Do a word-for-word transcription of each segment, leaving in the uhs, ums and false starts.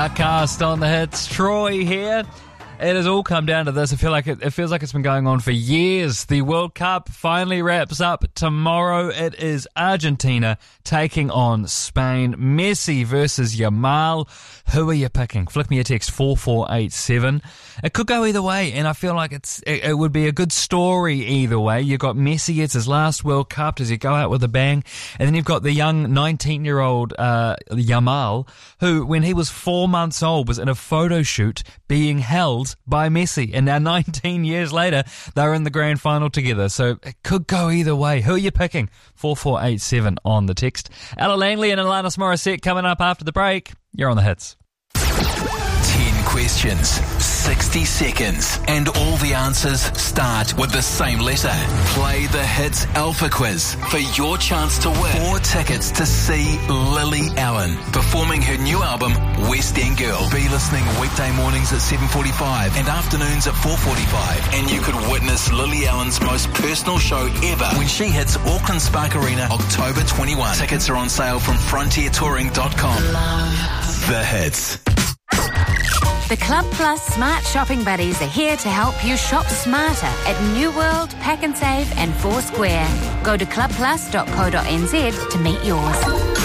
Starcast on the hits. Troy here. It has all come down to this. I feel like it, it feels like it's been going on for years. The World Cup finally wraps up tomorrow. It is Argentina taking on Spain. Messi versus Yamal. Who are you picking? Flick me a text four four eight seven. It could go either way, and I feel like it's it, it would be a good story either way. You've got Messi, it's his last World Cup. Does he go out with a bang? And then you've got the young nineteen-year-old uh, Yamal, who, when he was four months old, was in a photo shoot being held by Messi, and now nineteen years later they're in the grand final together, so it could go either way. Who are you picking? four four eight seven on the text. Ella Langley and Alanis Morissette coming up after the break. You're on the hits. ten questions, sixty seconds, and all the answers start with the same letter. Play the Hits Alpha Quiz for your chance to win four tickets to see Lily Allen performing her new album, West End Girl. Be listening weekday mornings at seven forty-five and afternoons at four forty-five, and you could witness Lily Allen's most personal show ever when she hits Auckland Spark Arena October twenty-first. Tickets are on sale from frontier touring dot com. The Hits. The Club Plus Smart Shopping Buddies are here to help you shop smarter at New World, Pack and Save and Foursquare. Go to club plus dot co dot n z to meet yours.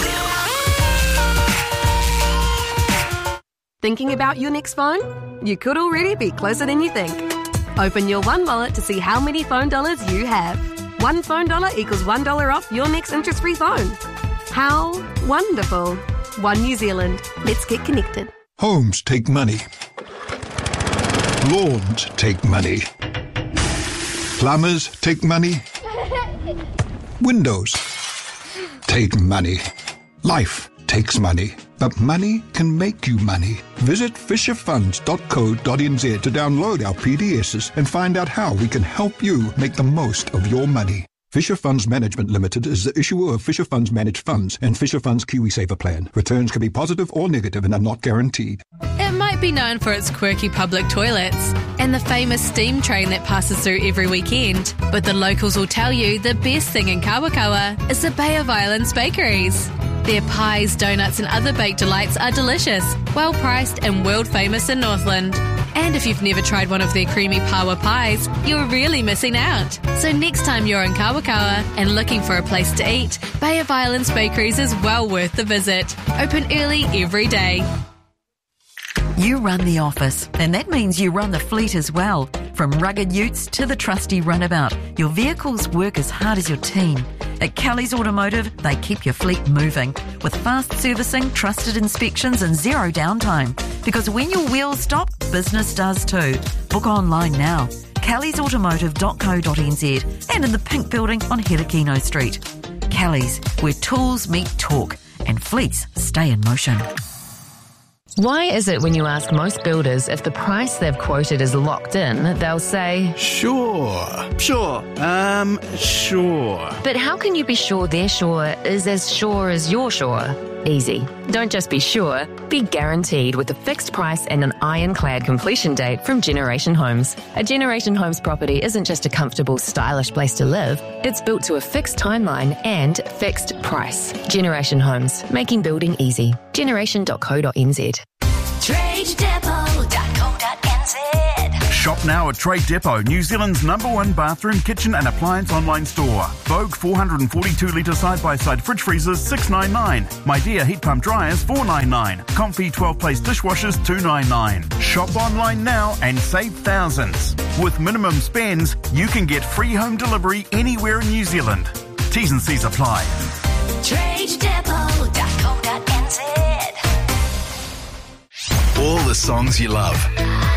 Thinking about your next phone? You could already be closer than you think. Open your One Wallet to see how many phone dollars you have. One phone dollar equals one dollar off your next interest-free phone. How wonderful. One New Zealand. Let's get connected. Homes take money. Lawns take money. Plumbers take money. Windows take money. Life takes money. But money can make you money. Visit fisher funds dot co dot n z to download our P D Ss and find out how we can help you make the most of your money. Fisher Funds Management Limited is the issuer of Fisher Funds Managed Funds and Fisher Funds KiwiSaver Plan. Returns can be positive or negative and are not guaranteed. It might be known for its quirky public toilets and the famous steam train that passes through every weekend, but the locals will tell you the best thing in Kawakawa is the Bay of Islands bakeries. Their pies, donuts and other baked delights are delicious, well priced and world famous in Northland. And if you've never tried one of their creamy pawa pies, you're really missing out. So next time you're in Kawakawa and looking for a place to eat, Bay of Islands Bakeries is well worth the visit. Open early every day. You run the office, and that means you run the fleet as well. From rugged utes to the trusty runabout, your vehicles work as hard as your team. At Kelly's Automotive, they keep your fleet moving with fast servicing, trusted inspections and zero downtime. Because when your wheels stop, business does too. Book online now. kellys automotive dot co dot n z and in the pink building on Herakino Street. Kelly's, where tools meet talk and fleets stay in motion. Why is it when you ask most builders if the price they've quoted is locked in, they'll say, Sure, sure, um, sure. But how can you be sure their sure is as sure as you're sure? Easy. Don't just be sure, be guaranteed with a fixed price and an ironclad completion date from Generation Homes. A Generation Homes property isn't just a comfortable, stylish place to live. It's built to a fixed timeline and fixed price. Generation Homes, making building easy. generation dot co dot n z. trade depot dot co dot n z. Shop now at Trade Depot, New Zealand's number one bathroom, kitchen and appliance online store. Vogue four hundred forty-two litre side-by-side fridge freezers six ninety-nine. My Dear heat pump dryers four ninety-nine. Comfy twelve place dishwashers two ninety-nine. Shop online now and save thousands. With minimum spends, you can get free home delivery anywhere in New Zealand. T's and C's apply. trade depot dot co dot n z. All the songs you love.